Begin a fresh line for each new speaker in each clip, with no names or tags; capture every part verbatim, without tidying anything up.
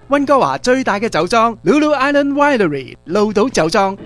溫哥華最大嘅酒莊 Lulu Island Winery 鹿島酒莊。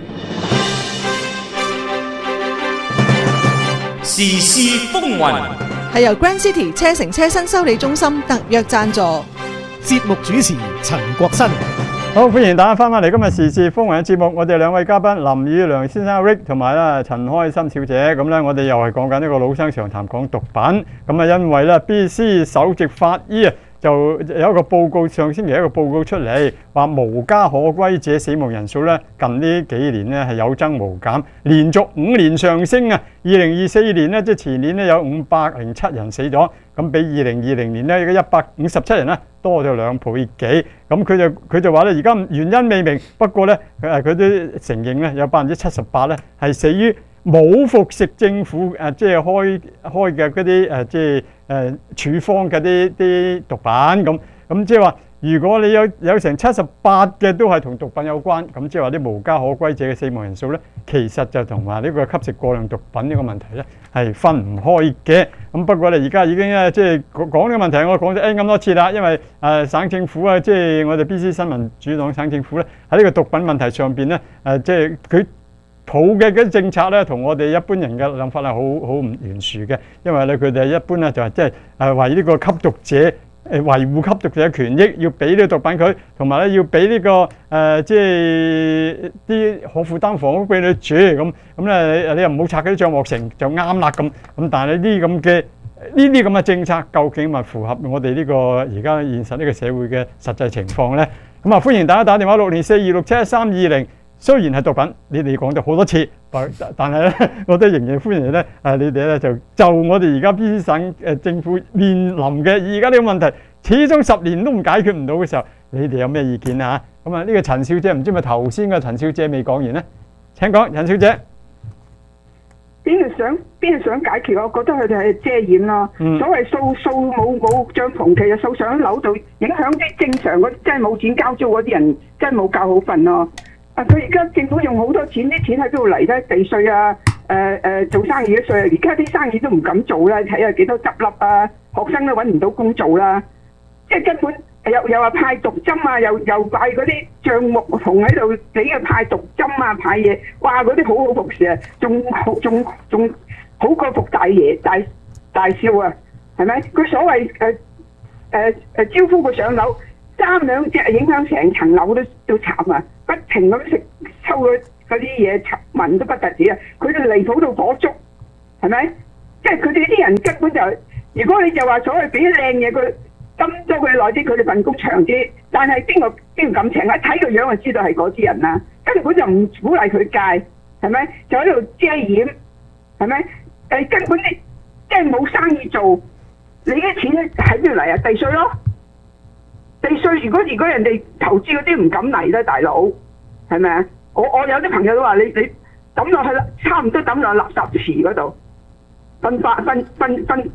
時事風雲
係由 Grand City 車城車身修理中心特約贊助。
節目主持陳國新。
好，歡迎大家翻返嚟今日時事風雲嘅節目。我哋兩位嘉賓林宇良先生 Rick 同埋咧陳開心小姐，咁咧我哋又係講緊呢個老生常談講毒品。咁啊，因為咧 B C 首席法醫啊，就有一個報告，上星期一個報告出嚟，話無家可歸者死亡人數咧近呢幾年咧係有增無減，連續五年上升啊！二零二四年咧即係前年咧有五百零七人死咗，咁比二零二零年咧一百五十七人咧多咗兩倍幾。咁佢就佢就話咧，而家原因未明，不過咧誒佢都承認咧有百分之七十八咧係死於冇服食政府誒即係開開嘅嗰啲誒即係誒處方嘅啲啲毒品咁。咁即係話，如果你有有成七十八嘅都係同毒品有關，咁即係話啲無家可歸者嘅死亡人數咧，其實就同埋呢個吸食過量毒品呢個問題咧係分唔開嘅。咁不過咧，而家已經咧即係講呢個問題，我講咗 N 咁多次啦，因為誒、呃、省政府啊，即係我哋 B C 新民主黨省政府咧喺呢個毒品問題上邊咧誒，即係佢抱嘅嗰啲政策咧，同我哋一般人嘅諗法係好好唔懸殊嘅，因為咧佢哋一般咧就係即係誒為呢個吸毒者。誒維護吸毒者嘅權益，要俾呢個毒品佢，同埋咧要俾呢、這個誒、呃、即係啲可負擔房屋俾你住，咁咁咧你你又唔好拆嗰啲帳幕成就啱啦咁，咁但係呢啲咁嘅呢啲咁嘅政策，究竟咪符合我哋呢個而家現實呢個社會嘅實際情況咧？咁啊歡迎大家打電話六零四二六七一三二零。雖然係毒品，你哋講咗好多次，但但係咧，我都仍然歡迎咧。誒，你哋咧就就我哋而家 B C 省誒政府面臨嘅而家呢個問題，始終十年都唔解決唔到嘅時候，你哋有咩意見啊？咁啊，呢個陳小姐唔知咪頭先嘅陳小姐未講完咧？請講，陳小姐。
邊個想邊個想解決？我覺得佢哋係遮掩咯。嗯、所謂掃掃冇冇帳篷，其實掃上樓度，影響啲正常嗰啲真係冇錢交租嗰啲人，真係冇覺好瞓咯。啊！佢而家政府用好多錢，啲錢喺邊度嚟咧？地稅啊，誒、呃、誒、呃、做生意嘅稅啊，而家啲生意都唔敢做啦，睇下幾多執笠啊！學生都揾唔到工做啦，即係根本又又話派毒針啊，又又派嗰啲帳目同喺度俾佢派毒針啊，派嘢，哇！嗰啲好好服侍啊，仲好仲仲好過服大爺大大少啊，係咪？佢所謂誒誒誒招呼佢上樓。三兩隻影響成層樓都都慘啊！不停咁食抽嗰啲嘢，聞都不特止啊！佢哋離譜到火燭，係咪？即係佢哋啲人根本就，如果你就話所謂俾啲靚嘢佢，金多佢耐啲，佢哋份工長啲。但係邊個邊個敢請啊？睇個樣就知道係嗰啲人啦。根本就唔鼓勵佢戒，係咪？就喺度遮掩，係咪？誒根本你即係冇生意做，你啲錢咧喺邊度嚟啊？地稅咯。地稅，如果如果人哋投資嗰啲唔敢嚟咧，大佬係咪啊？我我有啲朋友都話你你抌落去啦，差唔多抌落垃圾池嗰度，分化分分分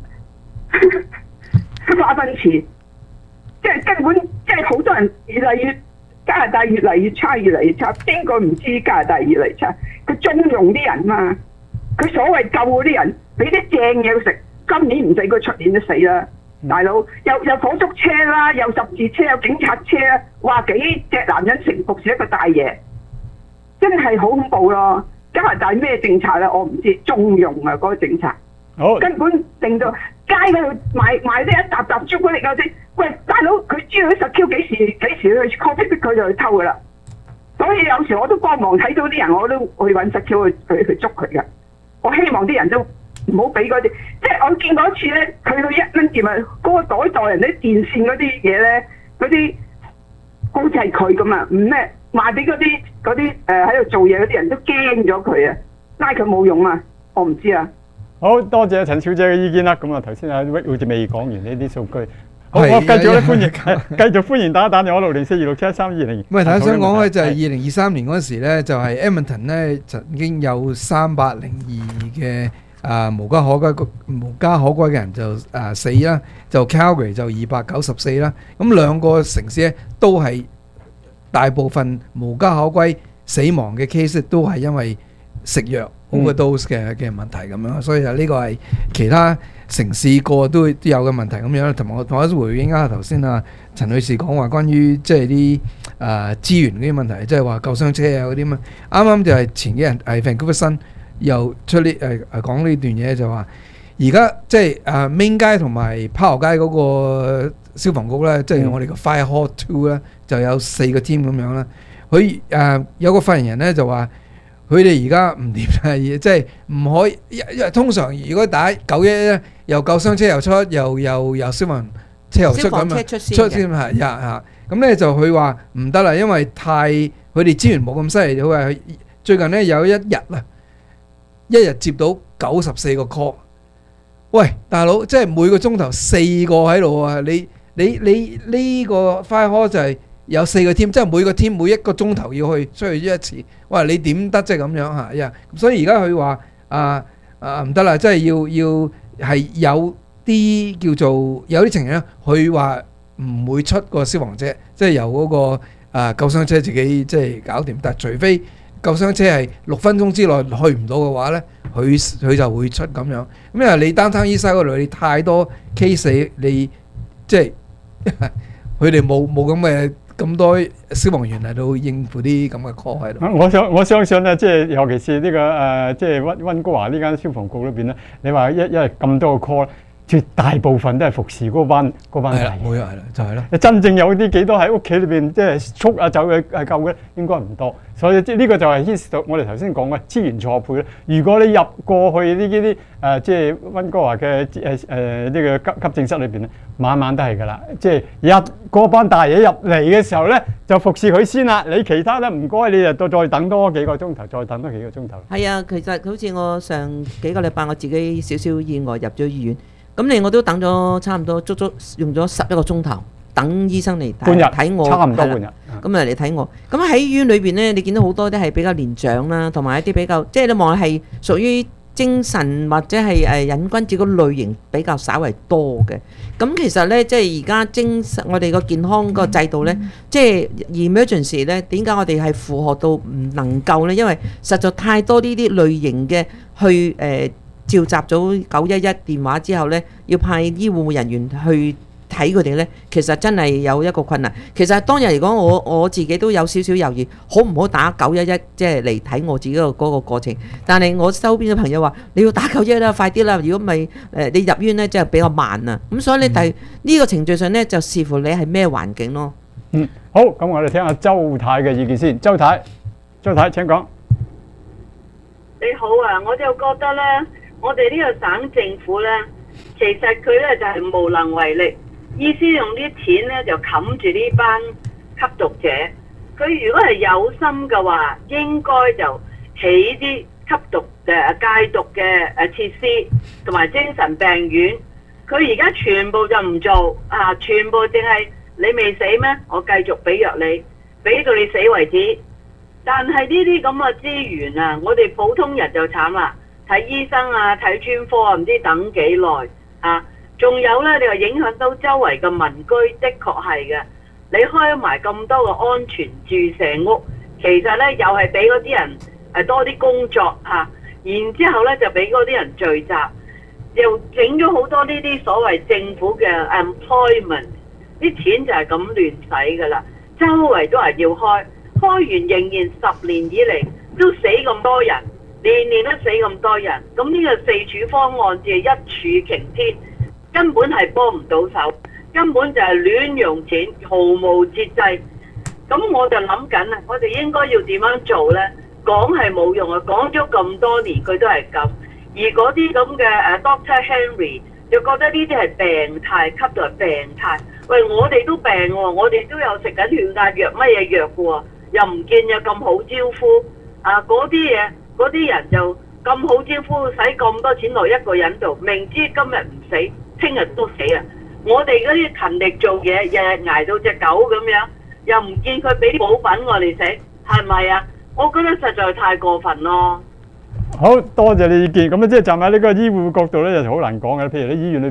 化糞池，即係根本即係好多人越嚟越加拿大越嚟越差，越嚟越差。邊個唔知加拿大越嚟越差？佢縱容啲人嘛，佢所謂救嗰啲人，俾啲正嘢佢食，今年唔死佢出年都死啦。大佬又又火燭車啦，又十字車，有警察車，話幾隻男人成服侍一個大爺，真係好恐怖咯！加拿大咩政策咧？我唔知，縱容啊嗰、那個政策，
好
根本令到街嗰度賣賣啲一沓沓朱古力嗰啲，喂大佬佢知道十 Q 幾時幾時去 copy 逼佢就去偷噶啦，所以有時我都幫忙睇到啲人，我都去揾十 Q 去去去捉佢噶，我希望啲人都。唔好俾嗰啲，即係我見過一次咧，去到一蚊店啊，嗰、那個袋袋人啲電線嗰啲嘢咧，嗰啲好似係佢咁啊，唔咩賣俾嗰啲嗰啲誒喺度做嘢嗰啲人都驚咗佢啊，拉佢冇用啊，我唔知啊。
好多謝陳小姐嘅意見啦，咁啊頭先啊 Rick 好似未講完呢啲數據，好，我繼續咧歡迎繼續歡迎大家打電話六零四二六七一三二零。
唔係，大家想講咧就係二零二三年嗰時咧，就係 Edmonton 咧曾經有三百零二嘅。啊，無家可歸無家可歸嘅人就啊死啦，就 Calgary 就二百九十四啦。咁兩個城市咧都係大部分無家可歸死亡嘅 case 都係因為食藥 overdose 嘅嘅問題咁樣，所以就呢個係其他城市個都都有嘅問題咁樣。同埋我同一回應啊頭先啊陳女士講話關於即係啲誒資源嗰啲問題，即係話救傷車啊嗰啲嘛。啱啱就係前幾日係 Vancouver Sun又出呢誒誒講呢段嘢，就話而家即係誒 Main 街同埋拋河街嗰個消防局咧，即係我哋個 Fire Hall Two 咧，就有四個 team 咁樣啦。佢誒有個發言人咧就話。佢哋而家唔掂啦，即係唔可以，因為通常如果打九一一咧，又救傷車又出，又又又消防車又出咁啊，出先係呀嚇。咁咧就佢話唔得啦，因為太佢哋資源冇咁犀利。佢話最近咧有一日啊，一日接到九十四個 call。喂，大佬，即係每個鐘頭四個喺度啊！你你你呢個 fire hall 就係有四個 team，即係每個 team 每一個鐘頭要去出去一次。哇！你點得即係咁樣嚇呀？所以而家佢話啊啊唔得啦，即係要要係有啲叫做有啲情形咧，佢話唔會出個消防車，即係由嗰個啊救傷車自己即係搞掂。但係除非救傷車係六分鐘之內去唔到嘅話咧，佢佢就會出咁樣。咁因為你downtown east side嗰度你太多 case，你即係佢哋冇冇咁嘅。咁多消防員嚟到應付啲咁嘅 call 喺度。
我想我相信咧，即係尤其是呢、這個誒、呃，即係溫溫哥華呢間消防局裏邊咧，你話一因為咁多個 call，絕大部分都係服侍嗰班嗰班人。
冇錯，係啦，就係、是、啦。
真正有啲幾多喺屋企裏邊即係速啊走嘅係救嘅，應該唔多。所以即係呢個就係牽涉到我哋頭先講嘅資源錯配咧。如果你入過去呢啲啲誒，即係溫哥華嘅誒誒呢個急急症室裏邊咧。晚晚都係㗎啦，即係入嗰班大嘢入嚟嘅時候咧，就服侍佢先啦。你其他咧唔該，你就再等多幾個鐘頭，再等多幾個鐘頭。
係啊，其實好似我上幾個禮拜我自己少少意外入咗醫院，咁你我都等咗差唔多足足用咗十一個鐘頭等醫生嚟睇睇我，
差唔多半日。
咁啊嚟睇我，咁喺醫院裏邊咧，你見到好多啲係比較年長啦，同埋一啲比較即係你望係屬於精神或者係誒癮君子嗰類型比較稍為多嘅。咁其實咧，即係而家精神我哋個健康個制度咧，嗯、即係 emergency 咧，點解我哋係負荷到唔能夠咧？因為實在太多呢啲類型嘅去誒、呃、召集咗九一一電話之後咧，要派醫護人員去睇佢哋咧，其實真係有一個困難。其實當日嚟講，我我自己都有少少猶豫，好唔好打九一一即係嚟睇我自己個嗰個過程。但係我周邊嘅朋友話：你要打九一一啦，快啲啦！如果唔係誒，你入院咧，即係比較慢啊。咁所以你第呢個程序上咧，就視乎你係咩環境咯。
嗯，好，咁我哋聽下周太嘅意見先。周太，周太請講。
你好啊，我就覺得咧，我哋呢個省政府咧，其實佢咧就係無能為力。意思用啲錢咧就冚住呢班吸毒者，佢如果係有心嘅話，應該就起啲吸毒嘅戒毒嘅誒設施同埋精神病院。佢而家全部就唔做啊，全部淨係你未死咩？我繼續俾藥你，俾到你死為止。但係呢啲咁嘅資源啊，我哋普通人就慘啦，睇醫生啊，睇專科啊，唔知等幾耐啊！仲有咧，你話影響到周圍嘅民居，的確係嘅。你開埋咁多個安全注射屋，其實咧又係俾嗰啲人誒多啲工作嚇、啊，然之後咧就俾嗰啲人聚集，又整咗好多呢啲所謂政府嘅 employment， 啲錢就係咁亂使噶啦。周圍都係要開，開完仍然十年以嚟都死咁多人，年年都死咁多人。咁呢個四處方案就係一柱擎天。根本係幫唔到手，根本就係亂用錢，毫無節制。咁我就諗緊啦，我哋應該要點樣做呢？講係冇用啊，講咗咁多年佢都係咁。而嗰啲咁嘅誒 Doctor Henry 就覺得呢啲係病態，吸毒係病態。喂，我哋都病喎，我哋都有食緊血壓藥乜嘢藥嘅喎，又唔見有咁好招呼。啊，嗰啲嘢，嗰啲人就咁好招呼，使咁多錢落一個人度，明知今日唔死，聽日都死啊！我哋嗰啲勤力做嘢，日日捱到隻狗咁樣，又唔見佢俾啲補品我哋食，係咪啊？我覺得實在太過分咯。
好多謝你意見。咁啊，即係站喺呢個醫護角度咧，就好難講嘅。譬如喺醫院裏邊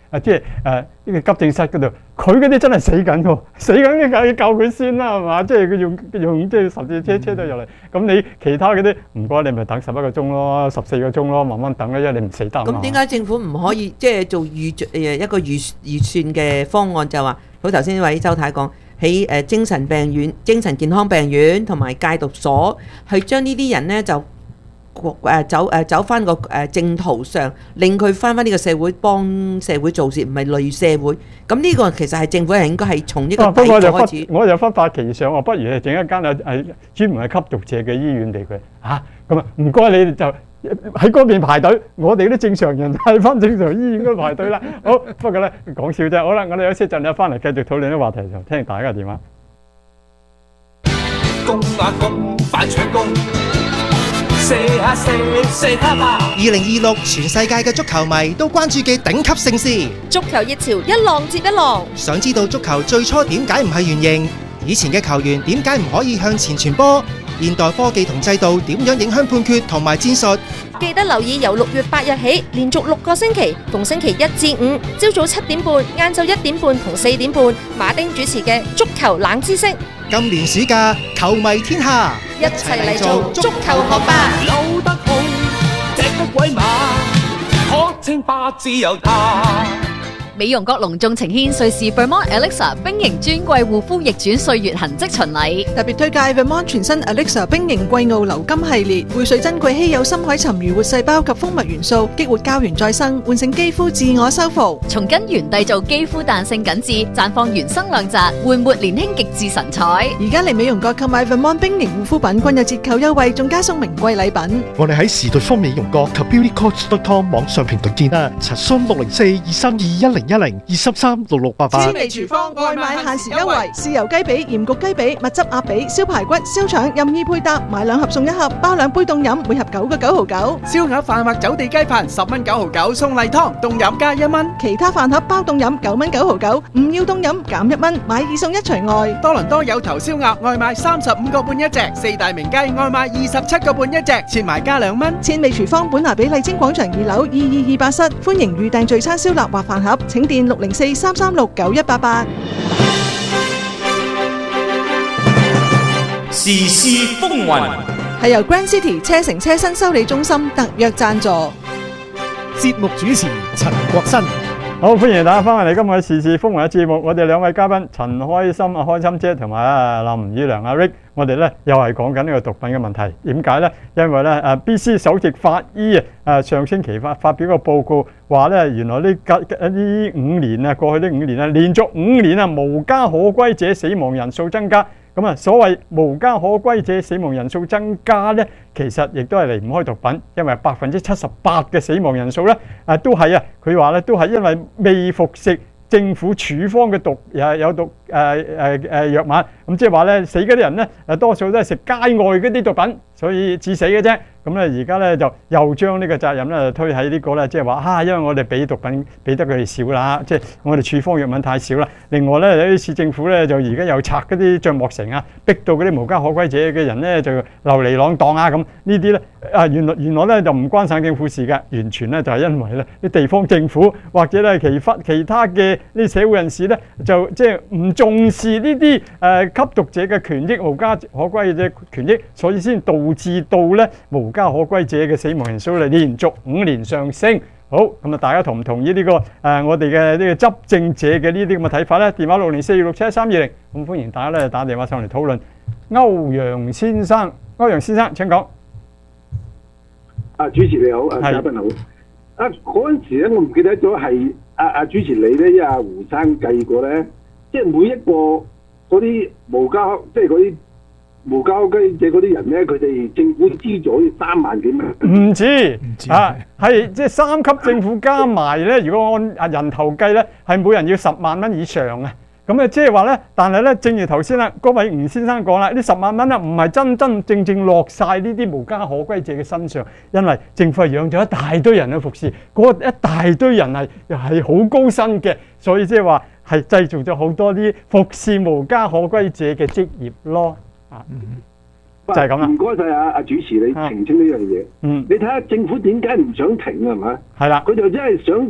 啊，即係誒呢個急症室嗰度，佢嗰啲真係死緊喎，死緊你梗要救佢先啦，係嘛？即係佢用用即係十字車車到入嚟，咁你其他嗰啲唔該，你咪等十一個鐘咯，十四個鐘咯，慢慢等啦，因為你唔死得啊嘛。
咁點解政府唔可以即係做預誒一個預預算嘅方案，就話好頭先呢位周太講喺誒精神病院、精神健康病院同埋戒毒所，去將呢啲人呢就誒走誒走翻個誒正途上，令佢翻翻呢個社會幫社會做事，唔係累社會。咁呢個其實係政府係應該係從呢個底開始。
我就忽發奇想，我不如係整一間係係專門係吸毒者嘅醫院俾佢嚇。咁啊唔該你哋就喺嗰邊排隊，我哋啲正常人喺翻正常醫院嗰度排隊啦。好，不過咧講笑啫。好啦，我哋休息陣咧翻嚟繼續討論啲話題，就聽大家嘅電話。
公啊公，快搶攻！射下射，射他吧！
二零二六全世界嘅足球迷都關注嘅頂級盛事，
足球熱潮一浪接一浪。
想知道足球最初點解唔係圓形？以前嘅球員點解唔可以向前傳波？現代科技同制度點樣影響判決同埋戰術？
記得留意由六月八日起，連續六個星期，逢星期一至五，朝早七點半、晏晝一點半同四點半，馬丁主持嘅足球冷知識。
今年暑假，球迷天下，
一齊嚟做足球學霸。
扭得好，隻得鬼馬，可稱霸自由他。
美容閣隆重呈獻瑞士 Vermont Elixir 冰凝專櫃護膚逆轉歲月痕跡巡禮，
特別推介 Vermont 全新 Elixir 冰凝季奧流金系列，匯萃珍貴稀有深海沉魚活細胞及蜂蜜元素，激活膠原再生，喚醒肌膚自我修復，
從根源締造肌膚彈性緊緻，綻放原生亮澤，煥活年輕極致神采。
而家嚟美容閣購買 Vermont 冰凝護膚品，均有折扣優惠，仲加送名貴禮品。
我哋喺時代方美容閣及 beauty coach dot com 網上平台見啦，查詢六零四二三二一零一零二三三六六八八。
千里廚房外賣限時優惠，豉油雞髀、鹽焗雞髀、蜜汁鴨髀、燒排骨、燒腸任意配搭，買兩盒送一盒，包兩杯凍飲，每盒九個九毫九。
燒鴨飯或走地雞飯十蚊九毫九，送例湯凍飲加一蚊。
其他飯盒包凍飲九蚊九毫九，唔要凍飲減一蚊，買二送一除外。
多倫多有頭燒鴨外賣三十五個半一隻，四大名雞外賣二十七個半一隻，切埋加兩蚊。
千里廚房本拿比麗晶廣場二樓二二二八室，歡迎預訂聚餐燒臘或飯盒，請電六零四三三六九一八八。
時事風雲
係由 Grand City 車城車新修理中心特約贊助。
節目主持陳國新。
好，歡迎大家翻嚟今日嘅時事風雲嘅節目。我哋兩位嘉賓陳開心啊，開心姐同埋啊林宇良阿 Rick， 我哋咧又係講緊呢個毒品嘅問題。點解咧？因為咧誒 B C 首席法醫啊，上星期發發表個報告，話咧原來呢呢五年啊，過去呢五年啊，連續五年啊，無家可歸者死亡人數增加。咁啊，所謂無家可歸者死亡人數增加咧，其實亦都係離唔開毒品，因為百分之七十八嘅死亡人數咧，啊都係啊，佢話咧都係因為未服食政府處方嘅毒誒有毒誒誒誒藥物，咁即係話咧死嗰啲人咧，誒多數都係食街外嗰啲毒品，所以致死嘅啫。咁咧而家咧就又將呢個責任咧推喺呢個咧，即係話啊，因為我哋俾毒品俾得佢哋少啦，即係我哋處方藥物太少啦。另外咧，啲市政府咧就而家又拆嗰啲帳幕城啊，逼到嗰啲無家可歸者嘅人咧就流離浪蕩啊咁。呢啲咧啊原來原來咧就唔關省政府事嘅，完全咧就係因為咧啲地方政府或者咧其他其他嘅呢社會人士咧就即係唔重視呢啲誒吸毒者嘅權益、無家可歸者權益，所以先導致到咧無家可歸者嘅死亡人數嚟連續五年上升。好，咁啊，大家同唔同意呢個誒我哋嘅呢個執政者嘅呢啲咁嘅睇法咧？電話六零四二六七一三二零，咁歡迎大家咧打電話上嚟討論。歐陽先生，歐陽先生請講。
啊，主持你好，啊嘉賓好。啊嗰陣時咧，我唔記得咗係啊啊主持你咧，因為阿胡生計過咧，即係每一個嗰啲無家，即係嗰啲無家可歸者嗰啲人咧，佢哋政府資助三萬幾蚊。唔
止，啊，係即係三級政府加埋咧，如果按啊人頭計咧，係每人要十萬蚊以上啊。咁啊，即係話咧，但係咧，正如頭先啦，嗰位吳先生講啦，呢十萬蚊啊，唔係真真正正落晒呢啲無家可歸者嘅身上，因為政府係養咗一大堆人去服侍，嗰一大堆人係又係好高薪嘅，所以即係話係製造咗好多啲服侍無家可歸者嘅職業咯。啊，就係咁啦。
唔該晒啊！阿主持你澄清呢樣嘢。嗯，你睇下政府點解唔想停啊？係嘛？
係啦，
佢就真係想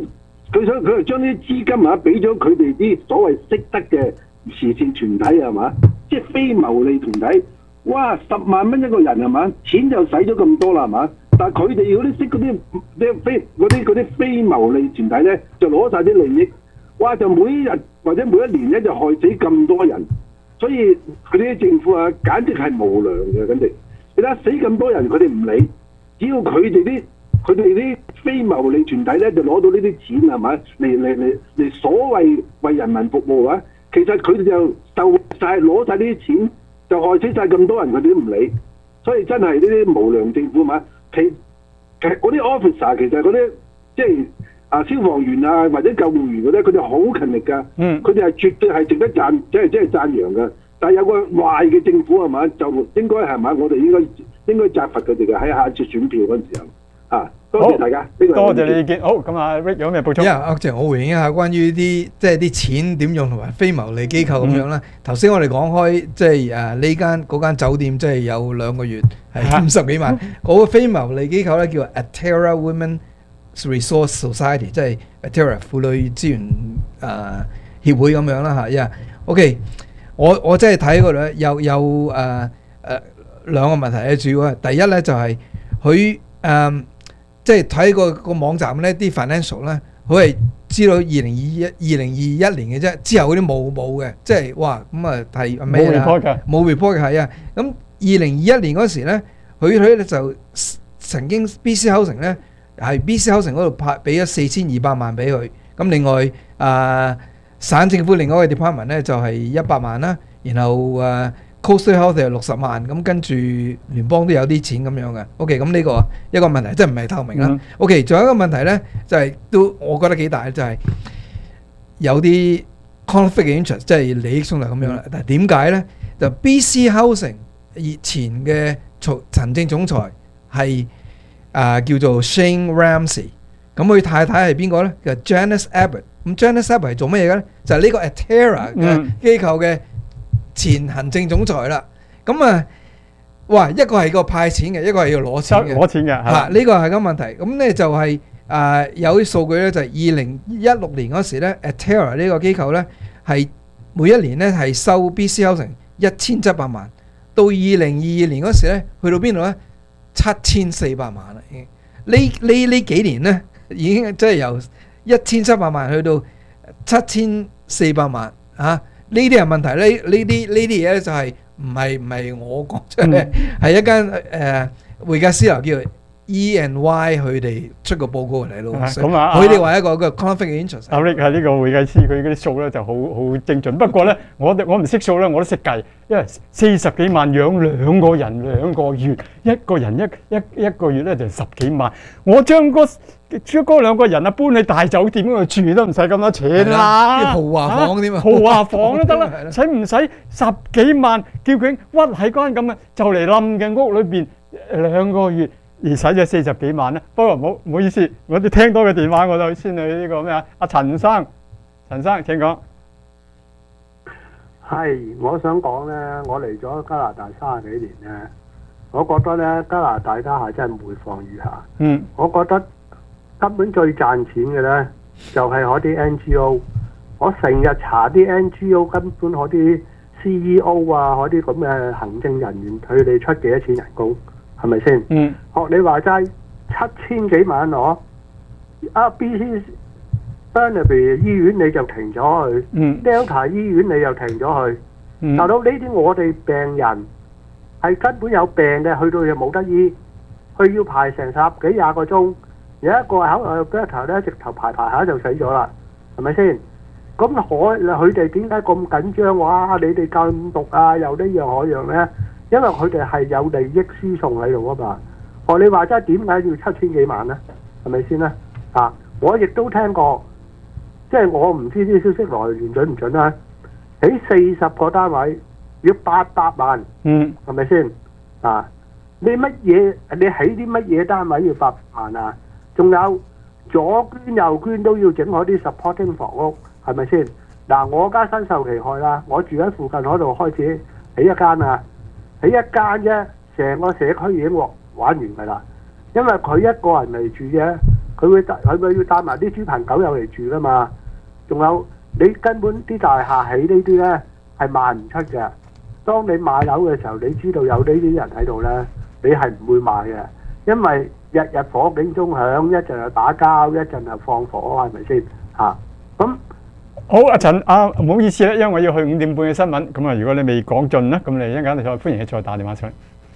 佢想佢係將啲資金啊俾咗佢哋啲所謂識得嘅慈善團體係嘛，即係非牟利團體。哇！十萬蚊一個人係嘛，錢就使咗咁多啦係嘛，但係佢哋嗰啲識嗰啲啲非嗰啲嗰啲非牟利團體咧，就攞晒啲利益。哇！就每一日或者每一年咧就害死咁多人，所以佢啲政府啊，簡直係無良嘅，簡直。你睇下死咁多人，佢哋唔理，只要佢哋啲佢哋啲非牟利團體咧，就攞到呢啲錢係咪？嚟嚟嚟嚟所謂為人民服務啊，其實佢哋就受晒攞晒呢啲錢，就害死晒咁多人，佢哋都唔理。所以真係呢啲無良政府嘛，其其實嗰啲 officer 其實嗰啲即係。啊！消防員啊，或者救護員嗰啲，佢哋好勤力㗎。嗯，佢哋係絕對係值得讚，即係即係讚揚㗎。但係有個壞嘅政府係嘛，就應該係嘛，我哋應該應該責罰佢哋嘅喺下次選票嗰陣時候。啊，多謝大家。呢個
多謝你意見。好，咁啊 Rick 有咩補充？
因為阿鄭，我回應一下關於啲即係啲錢點用同埋非牟利機構咁樣啦。頭先我哋講開即係誒呢間嗰間酒店，即係有兩個月係五十幾萬。嗰個非牟利機構咧叫 Atera Women Resource Society， 即係 Atera 婦女資源誒、呃、協會咁樣啦嚇。Yeah. OK， 我我真係睇嗰度咧有有誒誒兩個問題咧，主要係第一咧就係佢誒即係睇個個網站咧啲 financial 咧，佢係知道二零二一二零二一年嘅啫，之後嗰啲冇冇嘅，即係哇咁啊係咩啦？冇 report 嘅，冇 report 嘅係啊。咁二零二一年嗰時咧，佢佢咧就曾經 B C Housing 咧。係 B C Housing 嗰度派俾咗四千二百萬俾佢，咁另外啊、呃、省政府另外一個 department 咧就係一百萬啦，然後誒、呃、Coastal Health 係六十萬，咁跟住聯邦都有啲錢咁樣嘅。OK， 咁呢個一個問題，即係唔係透明啦。嗯、OK， 仲有一個問題咧，就係、是、都我覺得幾大，就係、是、有啲 conflict interest， 即係利益衝突咁樣啦。嗯、但係點解咧？就 B C Housing 以前嘅行政總裁係。啊、呃，叫做 Shane Ramsey， 咁佢太太係邊個咧？叫 Janice Abbott。咁 Janice Abbott 係做乜嘢嘅咧？就係、是、呢個 Atera 嘅機構嘅前行政總裁啦。咁啊，哇，一個係個派錢嘅，一個係要攞錢嘅。攞錢嘅嚇，呢、啊這個係個問題。咁咧就係、是、啊、呃，有啲數據咧，就係二零一六年嗰時咧 ，Atera 呢個機構咧係每一年咧係收 B C Housing 一千七百萬，到二零二二年嗰時咧，去到邊度咧？七千四百萬啦，已經呢呢呢幾年咧，已經即係由一千七百萬去到七千四百萬嚇。呢啲係問題，呢呢啲呢啲嘢咧就係唔係唔係我講出嚟，係一間誒會計師樓叫 E and Y 佢哋出個報告嚟咯。咁啊，佢哋話一個個 conflict interest。阿 Rick 係呢個會計師，佢嗰啲數咧就好好精準。不過咧，我我唔識數咧，我都識計。因為四十幾萬養兩個人兩個月，一個人一一一個月咧就十幾萬。我將嗰將嗰兩個人啊搬去大酒店嗰度住都唔使咁多錢啦，豪華房添啊，豪華房都得啦，使唔使十幾萬叫佢屈喺間咁嘅就嚟冧嘅屋裏邊兩個月而使咗四十幾萬咧？不過唔好唔好意思，我哋聽到嘅電話我就先去呢個咩啊？阿陳生，陳生請講。
係，我想講咧，我嚟咗加拿大三十幾年咧，我覺得咧加拿大家下真係每況愈下。嗯，我覺得根本最賺錢嘅咧就係嗰啲 N G O。我成日查啲 N G O， 根本嗰啲 C E O 啊，嗰啲咁嘅行政人員，佢哋出幾多錢人工，係咪先？嗯，學你話齋七千幾萬攞，啊 B C Burnaby 醫院你就停咗去、嗯、Delta 醫院你又停咗去，嗯、大佬呢啲我哋病人係根本有病嘅，去到又冇得醫，佢要排成十幾廿個鐘，有一個喺誒 Delta 咧直頭排排下就死咗啦，係咪先？咁可佢哋點解咁緊張？哇！你哋禁毒啊，又呢樣嗰樣咧？因為佢哋係有利益輸送喺度啊嘛。學你話齋點解要七千幾萬咧？係咪先咧？啊！我亦都聽過。即係我唔知啲消息來源準唔準啦。喺四十個單位要八百萬，嗯，係咪先？啊，你乜嘢？你起啲乜嘢單位要八百萬啊？仲有左捐右捐都要整嗰啲 supporting 房屋，係咪先？嗱，我家身受其害啦，我住喺附近嗰度開始起一間啊，起一間啫，成個社區已經玩完㗎啦。因為佢一個人嚟住啫。 佢會帶佢咪要帶埋啲豬朋狗友嚟住噶嘛？仲有你根本啲大廈起呢啲咧係賣唔出嘅。當你買樓嘅時候，你知道有呢啲人喺度咧，你係唔會買嘅，因為日日火警鐘響，一陣又打交，一陣又放火，係咪先嚇？咁
好，阿陳啊，唔好意思咧，因為我要去五點半嘅新聞，咁啊，如果你未講盡咧，咁你一陣間你再歡迎你再打電話上嚟。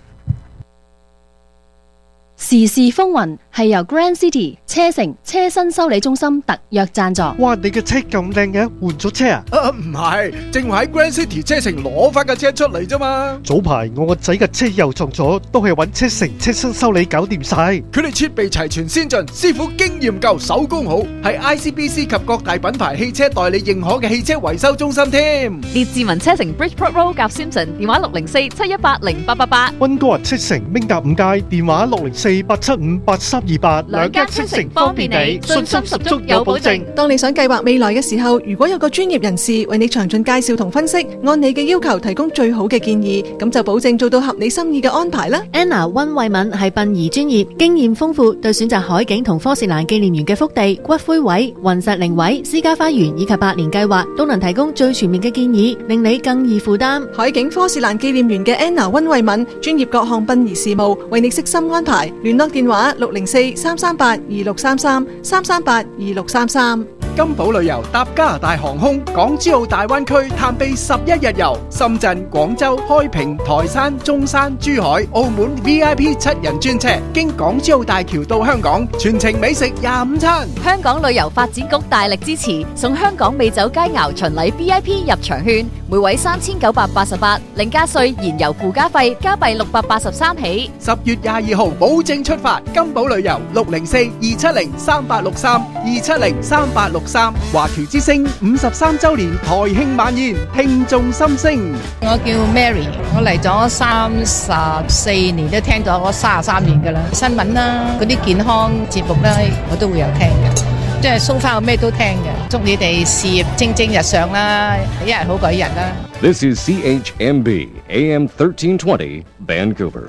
時事風雲係由 Grand City 車城車身修理中心特約贊助。
哇！你嘅車咁靚嘅，換咗車啊？
啊，唔係，正話喺 Grand City 車城攞翻架車出嚟啫嘛。
早排我個仔嘅車又撞咗，都係揾車城車身修理搞掂晒。
佢哋設備齊全先進，師傅經驗夠，手工好，係 I C B C 及各大品牌汽車代理認可嘅汽車維修中心添。
列治文車城 Bridgeport Road 夾 Simpson， 電話六零四七一八零八八八。
溫哥華車城明達五街，電話六零四八七五八三二八。
兩間車城方便你，信心十足有保證。
當你想計劃未來嘅時候，如果有個專業人士為你詳盡介紹同分析，按你嘅要求提供最好嘅建議，咁就保證做到合你心意嘅安排啦。
Anna 溫慧敏係殯儀專業，經驗豐富，對選擇海景同科士蘭紀念園嘅福地、骨灰位、雲石靈位、私家花園以及百年計劃，都能提供最全面嘅建議，令你更易負擔。
海景科士蘭紀念園嘅 Anna 溫慧敏，專業各項殯儀事務，為你悉心安排。聯絡電話六零四三三八二六三三三三八二六三三。
金寶旅遊搭加拿大航空港珠澳大灣區探秘十一日遊，深圳、廣州、開平、台山、中山、珠海、澳門 V I P 七人專車，經港珠澳大橋到香港，全程美食廿五餐。
香港旅遊發展局大力支持，送香港美酒佳肴巡禮 V I P 入場券，每位三千九百八十八，另加稅燃油附加費加幣六百八十三起。
十月廿二號保證出發，金寶旅遊六零四二七零三八六三二七零三八六三。華僑之聲五十三週年台慶晚宴，聽眾心聲。
我叫 Mary， 我嚟咗三十四年，都聽咗我三十三年噶啦。新聞啦，嗰啲健康節目咧，我都會有聽嘅。即係蘇花我咩都聽嘅。祝你哋事業蒸蒸日上啦，一日好過一日啦。
This is C H M B A M thirteen twenty Vancouver。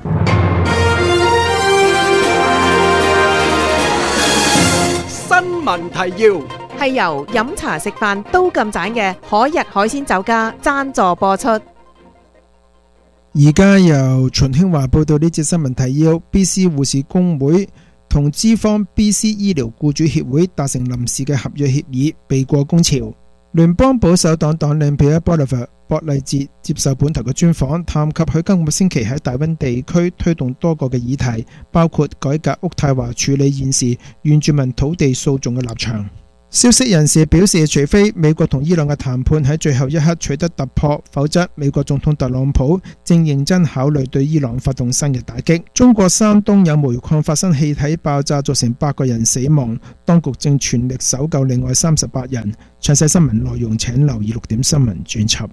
新聞提要
係由飲茶食飯都咁盞嘅海逸海鮮酒家贊助播出。
而家由秦興華報道呢節新聞提要。 B C 護士工會同資方 B C 醫療僱主協會達成臨時嘅合約協議，避過工潮。聯邦保守黨黨領 Pierre Poilievre 博勵哲接受本台嘅專訪，談及佢今個星期喺大溫地區推動多個嘅議題，包括改革渥太華處理現時原住民土地訴訟嘅立場。消息人士表示，除非美國同伊朗嘅談判喺最後一刻取得突破，否則美國總統特朗普正認真考慮對伊朗發動新嘅打擊。中國山東有煤礦發生氣體爆炸，造成八個人死亡，當局正全力搜救另外三十八人。詳細新聞內容請留意六點新聞專輯。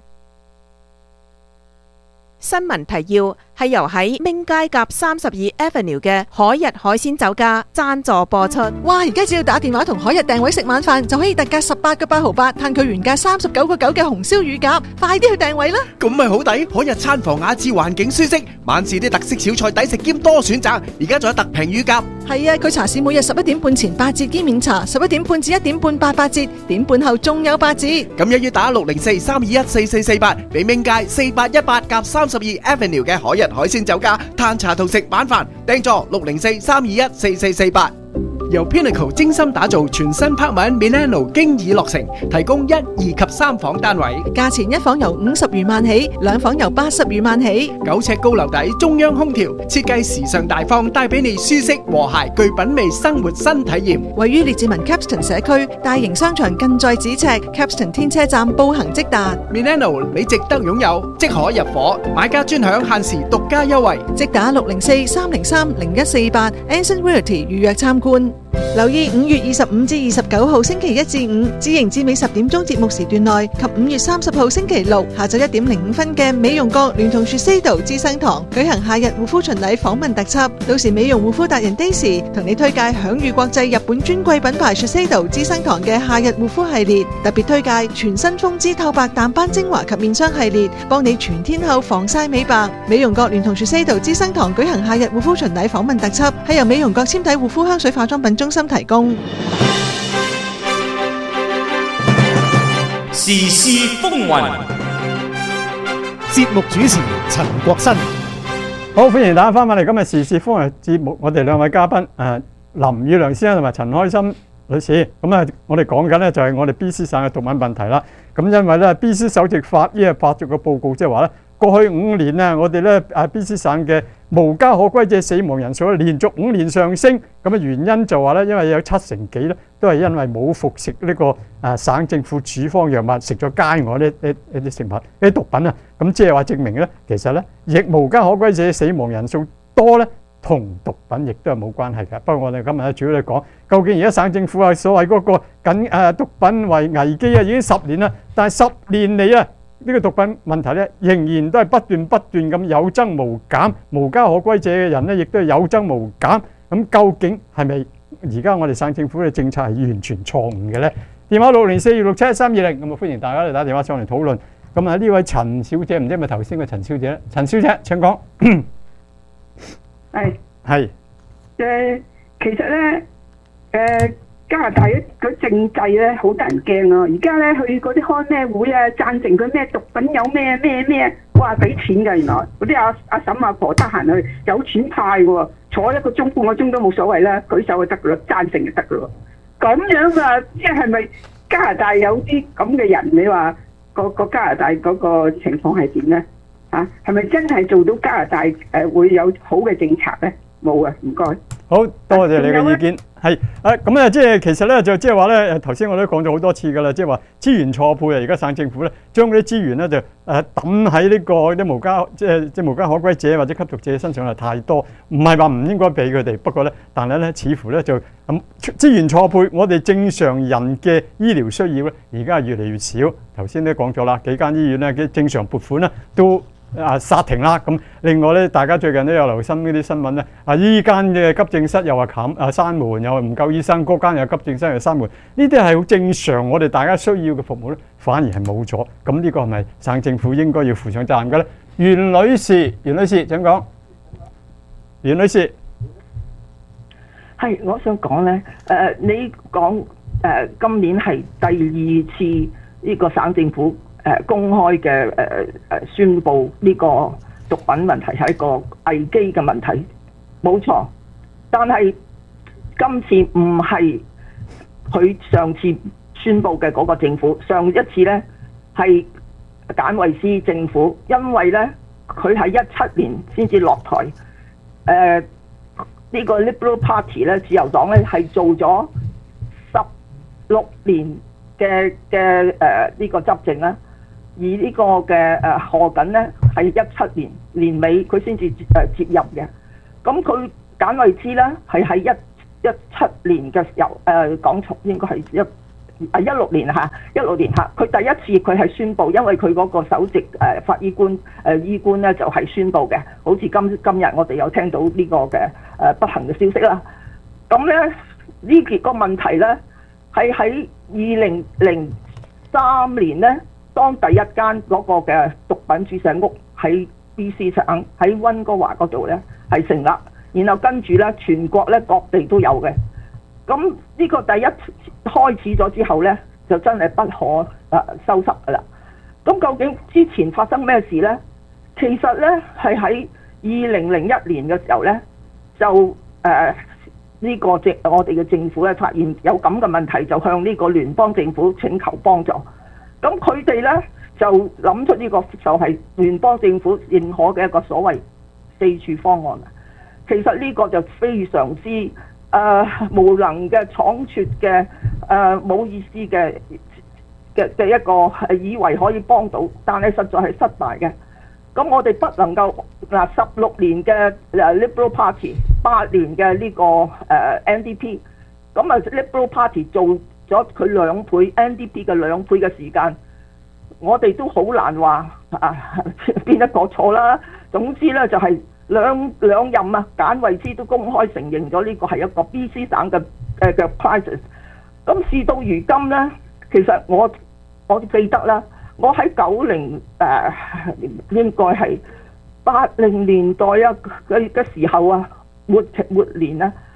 新聞提要係由喺明街夾三十二 Avenue 嘅海逸海鮮酒家贊助播出。
哇！而家只要打電話同海逸訂位食晚飯，就可以特價十八個八毫八，嘆佢原價三十九個九嘅紅燒乳鴿。快啲去訂位啦！
咁咪好抵！海逸餐房雅致，環境舒適，晚市啲特色小菜抵食兼多選擇。而家仲有特平乳鴿。
係啊，佢茶市每日十一點半前八折兼免茶，十一點半至一點半八八折，點半後仲有八折。
咁一於打六零四三二一四四四八，俾明街四八一八夾三十二 Avenue 嘅海逸海鮮酒家嘆茶同食晚飯，訂座六零四三二一四四四八。由 Pinnacle 精心打造全新拍文 Milano 經已落成，提供一、二及三房單位，
價錢一房由五十餘萬起，兩房由八十餘萬起。
九尺高樓底，中央空調，設計時尚大方，帶俾你舒適和諧具品味生活新體驗。
位於列治文 Capston 社區，大型商場近在咫尺 ，Capston 天車站步行即達。
Milano 你值得擁有，即可入伙，買家專享限時獨家優惠，
即打六零四三零三零一四八 Anson Realty 預約參觀。留意五月二十五至二十九號星期一至五，至營至尾十點鐘節目時段內及五月三十號星期六下晝一點零五分嘅美容閣聯同 Shiseido 資生堂舉行夏日護膚巡禮訪問特輯，到時美容護膚達人 Daisy 同你推介享譽國際日本專櫃品牌 Shiseido 資生堂嘅夏日護膚系列，特別推介全新風姿透白淡斑精華及面霜系列，幫你全天候防曬美白。美容閣聯同 Shiseido 資生堂舉行夏日護膚巡禮訪問特輯，係由美容閣纖體護膚香水化妝品中心心提供。
時事風雲，
節目主持陳國新。
好，歡迎大家翻返嚟今日時事風雲節目，我哋兩位嘉賓誒林宇亮先生同埋陳開心女士。咁啊，我哋講緊咧就係我哋 B C 省嘅毒品問題啦。咁因為咧 B C 首席法醫啊發咗個報告，即係話咧過去五年啊，我哋咧啊 B C 省嘅無家可歸者死亡人數咧連續五年上升。咁啊原因就話咧，因為有七成幾咧都係因為冇服食呢個啊省政府處方藥物，食咗街外呢呢呢啲食物呢啲毒品啊。咁即係話證明咧，其實咧亦無家可歸者死亡人數多咧，同毒品亦都係冇關係嘅。不過我哋今日咧主要嚟講，究竟而家省政府係所謂嗰個緊誒毒品為危機啊，已經十年啦，但係十年嚟啊，呢個毒品問題咧仍然都係不斷不斷咁有增無減，無家可歸者嘅人咧亦都係有增無減。咁究竟係咪而家我哋省政府嘅政策係完全錯誤嘅咧？電話六零四二六七一三二零，咁啊歡迎大家嚟打電話上嚟討論。咁啊呢位陳小姐，唔知係咪頭先嘅陳小姐咧？陳小姐請講。
係
係
誒，其實咧誒加拿大嗰嗰政制咧好得人驚啊！而家咧去嗰啲開咩會啊，贊成佢咩毒品有咩咩咩，哇俾錢㗎！原來嗰啲阿阿嬸阿婆得閒去有錢派喎，坐一個鐘半個鐘都冇所謂啦，舉手就得㗎啦，贊成就得㗎咯。咁樣啊，即係咪加拿大有啲咁嘅人？你話個個加拿大嗰個情況係點咧？啊，係咪真係做到加拿大誒、呃、會有好嘅政策咧？冇啊，唔該。
好多謝你嘅意見。係誒咁咧，即係其實咧就即係話咧，頭先我都講咗好多次㗎啦，即係話資源錯配啊！而家省政府咧將嗰啲資源咧就誒抌喺呢個啲無家即係即係無家可歸者或者吸毒者身上係太多，唔係話唔應該俾佢哋，不過咧，但係咧似乎咧就咁資源錯配，我哋正常人嘅醫療需要咧，而家係越嚟越少。頭先都講咗啦，幾間醫院咧嘅正常撥款咧都啊煞停啦。咁另外咧，大家最近都有留心呢啲新聞咧，啊依間嘅急症室又話冚啊閂門，又話唔夠醫生，嗰間又急症室又閂門，呢啲係好正常，我哋大家需要嘅服務咧，反而係冇咗。咁呢個係咪省政府應該要負上責任嘅咧？袁女士，袁女士請講。袁女士，
係我想講咧，誒、呃、你講誒、呃、今年係第二次呢個省政府。誒、呃、公開嘅誒誒宣佈呢個毒品問題係一個危機嘅問題，冇錯。但係今次唔係佢上次宣佈嘅嗰個政府，上一次呢係簡惠斯政府，因為呢佢係一七年先至落台。誒、呃、呢、這個 Liberal Party 咧，自由黨咧係做咗十六年嘅嘅誒呢個執政啦。而呢個嘅誒賀錦咧係一七年年尾佢先至誒接入嘅，咁佢簡惠斯咧係喺一一七年嘅時候誒講錯應該係一啊一六年嚇一六年嚇，佢第一次佢係宣佈，因為佢嗰個首席誒法醫官誒醫官咧就係宣佈嘅，好似今今日我哋有聽到呢個嘅誒不幸嘅消息啦。咁咧呢幾個問題咧係喺二零零三年咧。當第一間嗰個嘅毒品注射屋喺 B C 省喺溫哥華嗰度咧係成立，然後跟住咧全國咧各地都有嘅。咁呢個第一開始咗之後咧，就真係不可啊收拾噶啦。咁究竟之前發生咩事咧？其實咧係喺二零零一年嘅時候咧，就誒呢、呃這個政我哋嘅政府咧發現有咁嘅問題，就向呢個聯邦政府請求幫助。咁佢哋咧就諗出呢個就係聯邦政府認可嘅一個所謂四處方案啊。其實呢個就非常之誒、呃、無能嘅、倉促嘅、誒冇意思嘅嘅嘅一個係以為可以幫到，但係實在係失敗嘅。咁我哋不能夠嗱十六年嘅誒 Liberal Party， 八年嘅呢個誒 N D P， 咁啊 Liberal Party 做咗佢兩倍 N D P 嘅兩倍嘅時間，我哋都好難話啊邊一個錯啦。總之咧就係兩兩任啊，簡惠斯都公開承認咗呢個係一個 B C 省嘅誒嘅 crisis。咁事到如今咧，其實我我記得啦，我喺九零誒應該係八零年代啊嘅嘅時候啊，末末年啊，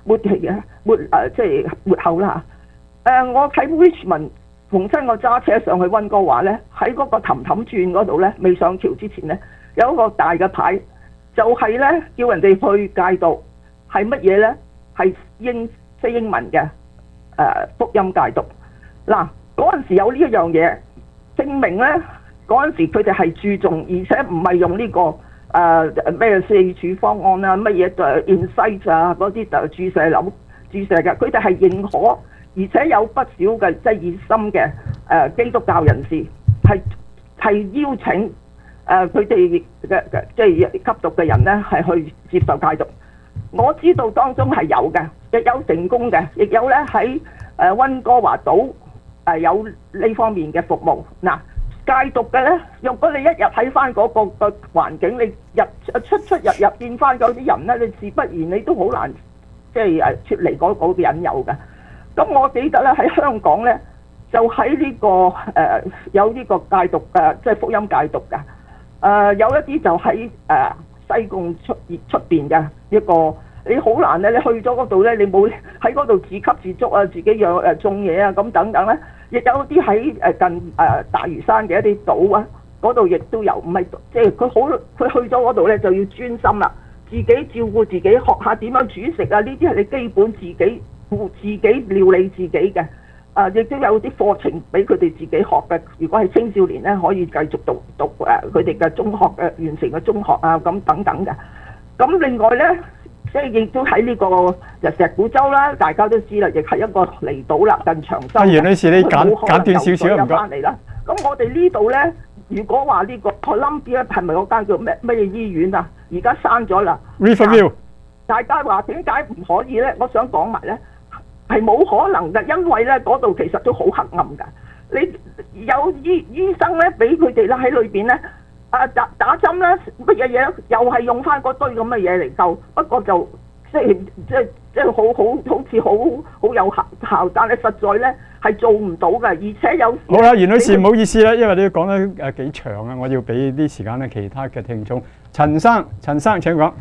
末期嘅末誒、呃、即係末後啦嚇。誒、呃、我喺 Richmond 逢親我揸車上去溫哥華咧，喺嗰個氹氹轉嗰度咧，未上橋之前咧，有一個大嘅牌，就係、是、咧叫人哋去戒毒，係乜嘢咧？係英非英文嘅誒、呃、福音戒毒。嗱嗰陣時有呢一樣嘢，證明咧嗰陣時佢哋係注重，而且唔係用呢、這個誒咩、呃、四處方案啊，乜嘢誒 insight 啊嗰啲就注射瘤注射嘅，佢哋係認可。而且有不少嘅即係熱心嘅誒、呃、基督教人士係係邀請誒佢哋嘅即係吸毒嘅人咧係去接受戒毒。我知道當中係有嘅，亦有成功嘅，亦有咧喺誒溫哥華島誒、呃、有呢方面嘅服務。嗱，戒毒嘅咧，若果你一日喺翻嗰個個環境，你入出出入入見翻嗰啲人咧，你自不然你都好難即係誒脫離嗰嗰個引誘嘅。咁我記得咧喺香港咧，就喺呢、這個誒、呃、有呢個戒毒嘅，即係福音戒毒嘅。誒、呃、有一啲就喺誒、呃、西貢出出邊嘅一個，你好難咧，你去咗嗰度咧，你冇喺嗰度自給自足啊，自己養誒、呃、種嘢啊，咁等等咧。亦有啲喺誒近誒、呃、大嶼山嘅一啲島啊，嗰度亦都有，唔係即係佢好，佢去咗嗰度咧就要專心啦，自己照顧自己，學下點樣煮食啊，呢啲係你基本自己。自己料理自己嘅，啊，亦都有啲課程俾佢哋自己學嘅。如果係青少年咧，可以繼續讀讀誒佢哋嘅中學嘅完成嘅中學啊，咁等等嘅。咁另外咧，即係亦都喺呢個石鼓洲啦，大家都知啦，亦係一個離島啦，近長洲。阿
袁女士，你簡簡短少少唔該。
翻嚟啦。咁我哋呢度咧，如果話呢個 Columbia 係咪嗰間叫咩咩醫院啊？而家閂咗啦。
Riverview。
大家話點解唔可以咧？我想講埋咧。係冇可能嘅，因為咧嗰度其實都好黑暗㗎。你有醫醫生咧，俾佢哋咧喺裏邊咧，啊打打針啦，乜嘢嘢又係用翻嗰堆咁嘅嘢嚟救，不過就即係即係即係好好好似好好有效效，但係實在咧係做唔到嘅，而且有時
好啦，袁女士唔好意思啦，因為你要講得誒幾長啊，我要俾啲時間咧其他嘅聽眾。陳生，陳生請講。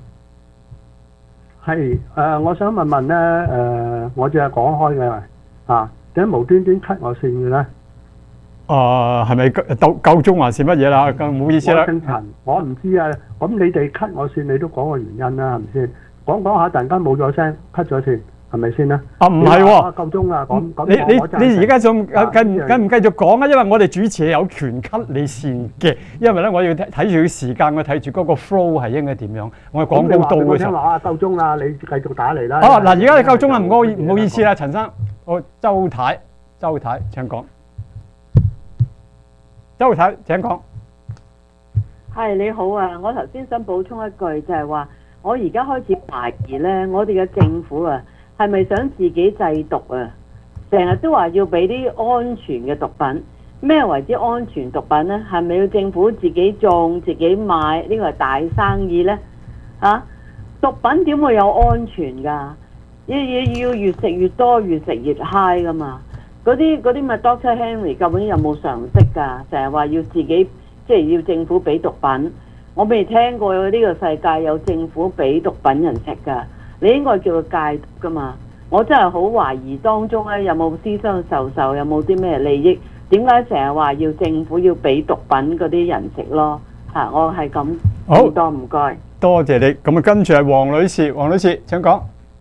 係誒、呃，我想問問咧誒、呃，我淨係講開嘅啊，點解無端端 cut 我線嘅咧？
啊，係咪夠夠鐘還是乜嘢啦？咁唔好意思啦。
我姓陳，我唔知啊。咁你哋 cut 我線，你都講個原因啦，係咪先？講講下，突然間冇咗聲 ，cut 咗線，係咪先咧？
啊，唔係喎，
夠鐘啦。咁咁，
你你你而家仲繼繼唔繼續講啊？因為我哋主持有權 cut 你線嘅，因為咧我要睇睇住時間，我睇住嗰個 flow 係應該點樣。我講到到嘅時候。
話啊，夠鐘啦，你繼續打嚟啦。
好嗱，而家你夠鐘啦，唔好唔好意思啦，陳生。我周太，周太請講。周太請講。
係你好啊，我頭先想補充一句，就係話我而家開始懷疑咧，我哋嘅政府啊，係咪想自己製毒啊？成日都話要俾啲安全嘅毒品，咩為之安全毒品呢？係咪要政府自己種自己買？呢個係大生意呢？嚇、啊，毒品點會有安全㗎？要要要越食越多，越食越 high 㗎嘛？嗰啲嗰啲咪 Doctor Henry 究竟有冇常識㗎？成日話要自己即係要政府俾毒品，我未聽過呢個世界有政府俾毒品人食㗎。你應該叫佢戒毒㗎嘛？我真係好懷疑當中咧有冇私相授受，有冇啲咩利益？點解成日話要政府要俾毒品嗰啲人食咯？嚇，我係咁。好多唔該，
多謝你。咁啊，跟住係黃女士，黃女士請講。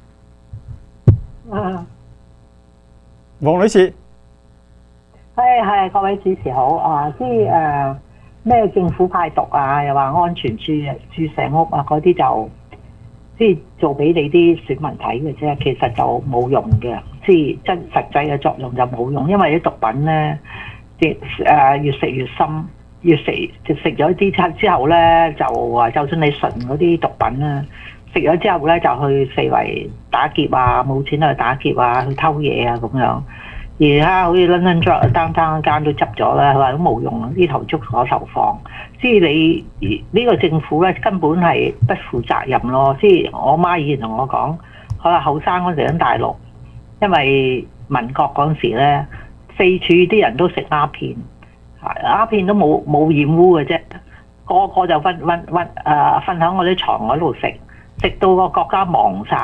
啊，
黃女士，
係係各位主持好啊！即係誒咩政府派毒啊，又話安全注注射屋啊，嗰啲就即係做俾你啲選民睇嘅啫，其實就冇用嘅，即係真實際嘅作用就冇用，因為啲毒品咧，啲誒越食越深，越食就食咗啲之之後咧，就話就算你純嗰啲毒品咧，食咗之後咧就去四圍打劫啊，冇錢去打劫啊，去偷嘢啊咁樣。而家好似 London Drug 單單間都執咗啦，佢話都冇用，呢頭捉嗰頭放。即係你呢個政府咧根本係不負責任咯。即係我媽以前同我講，佢話後生嗰時喺大陸，因為民國嗰陣時咧，四處啲人都食鴉片，鴉片都冇冇染污嘅啫，個個就瞓瞓瞓誒瞓喺我啲床嗰度食，食到個國家亡晒。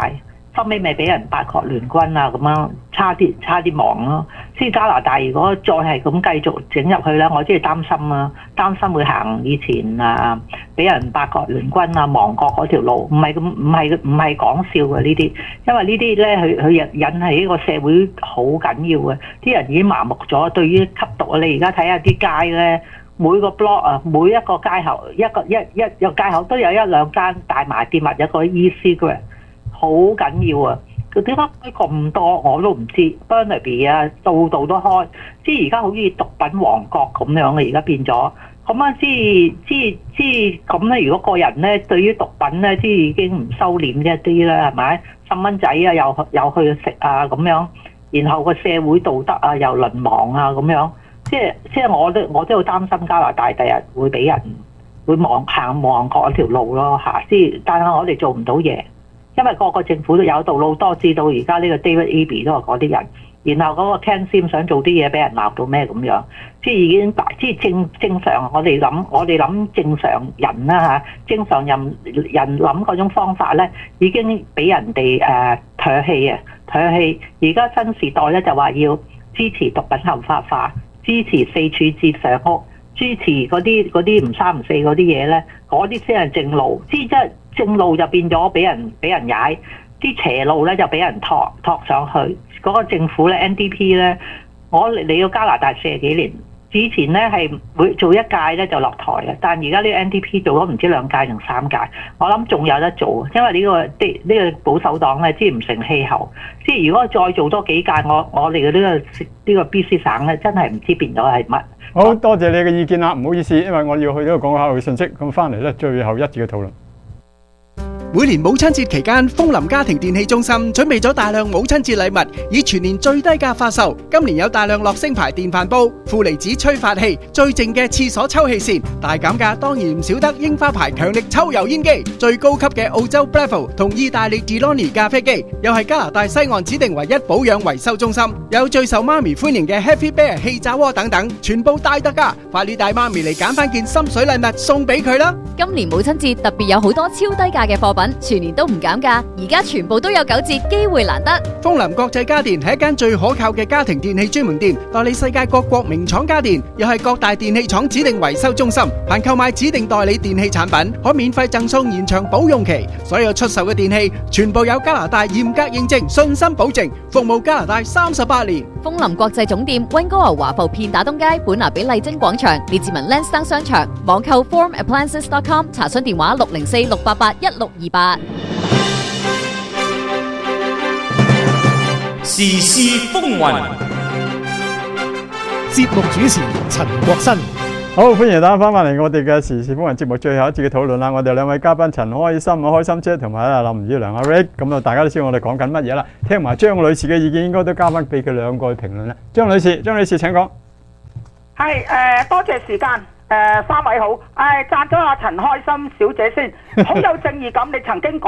收尾咪俾人八國聯軍啊咁樣，差啲差啲亡咯。即係加拿大如果再係咁繼續整入去咧，我真係擔心啊，擔心會行以前啊俾人八國聯軍啊亡國嗰條路，唔係咁唔係唔係講笑嘅呢啲，因為呢啲咧佢佢引引起呢個社會好緊要嘅，啲人已經麻木咗對於吸毒啊！你而家睇下啲街咧。每個 block 啊，每一個街口一個一一一個街口都有一兩間大麻店或者個 e-cigarette， 好緊要啊！佢點解開咁多我都唔知 ，Burnaby 啊，度度都開，即係而家好似毒品王國咁樣嘅，而家變咗。咁啊，即係即係即係咁咧。如果個人咧對於毒品咧，即係已經唔收斂一啲啦，係咪？細蚊仔啊，又又去食啊咁樣，然後個社會道德啊又淪亡啊咁樣。即係即係我都我都好擔心加拿大第日會俾人會望行亡國嗰條路咯嚇，即係但係我哋做唔到嘢，因為個個政府都有道路多知道而家呢個 David Eby 都係嗰啲人，然後嗰個 Ken Sim 想做啲嘢俾人鬧到咩咁樣，即係已經即係正正常我哋諗我哋諗正常人啦嚇，正常人人諗嗰種方法咧已經俾人哋誒唾棄啊唾棄，而家新時代咧就話要支持毒品合法化。支持四處置上屋，支持嗰啲嗰啲唔三唔四嗰啲嘢咧，嗰啲先係正路。即係正路就變咗俾人俾人踩，啲邪路咧就俾人托托上去。嗰、嗰個政府咧 N D P 咧，我嚟到加拿大四十幾年，之前咧係會做一屆咧就落台嘅，但係而家呢個 N D P 做咗唔知兩屆定三屆，我諗仲有得做，因為呢、呢個啲呢、呢個保守黨咧，即係唔成氣候。即係如果再做多幾屆，我我哋嘅呢個呢、呢個 B C 省咧，真係唔知變咗係乜。
好多謝你嘅意見啦，唔好意思，因為我要去呢個講下嘅信息，咁翻嚟咧最後一節嘅討論。
每年母親節期間，楓林家庭電器中心準備咗大量母親節禮物，以全年最低價發售。今年有大量樂聲牌電飯煲、負離子吹發器、最靜嘅廁所抽氣扇，大減價當然唔少得櫻花牌強力抽油煙機、最高級嘅澳洲 Breville 同意大利 Delonghi 咖啡機，又係加拿大西岸指定唯一保養維修中心，有最受媽咪歡迎嘅 Happy Bear 氣炸鍋等等，全部大特價，快啲帶媽咪嚟揀翻件心水禮物送俾佢啦！
今年母親節特別有好多超低價嘅貨品，全年都唔減價，而家全部都有九折，機會難得。
楓林國際家電係一間最可靠嘅家庭電器專門店，代理世界各國名廠家電，又係各大電器廠指定維修中心。凡購買指定代理電器產品，可免費贈送延長保用期。所有出售嘅電器全部有加拿大嚴格認證，信心保證，服務加拿大三十八年。
楓林國際總店溫哥華華埠片打東街本拿比麗晶廣場列治文 Lansdowne 商場，網購 forum appliances dot com， 查詢電話六零四六八八一六二八。
時事風雲，
節目主持陳國新。
好，歡迎大家翻返嚟我哋嘅時事風雲節目最後一節嘅討論啦。我哋兩位嘉賓陳開心啊，開心姐同埋啊林宇良阿 Rick， 咁啊大家都知道我哋講緊乜嘢啦。聽埋張女士嘅意見，應該都交翻俾佢兩個去評論啦。張女士，張女士請講。
係誒、呃，多謝時間。誒、呃、三位好，誒讚咗阿陳開心小姐先，好有正義感。你曾經講